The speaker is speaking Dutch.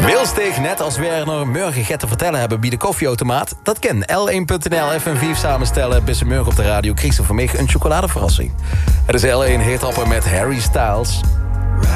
Wilstig, net als Werner, morgen get te vertellen hebben bij de koffieautomaat. Dat ken L1.nl, FM4 samenstellen, Bissemurg op de radio, Christen voor mij een chocoladeverrassing. Het is L1 hitappen met Harry Styles.